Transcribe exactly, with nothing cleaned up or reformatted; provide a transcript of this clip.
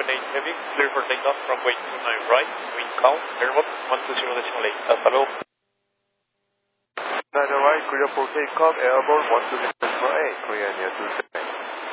seven eight heavy, clear for takeoff from runway two nine right, wind count, airbox one two zero decimal eight. Hasta luego. nine right, clear for takeoff, airborne one two zero decimal eight, clear near two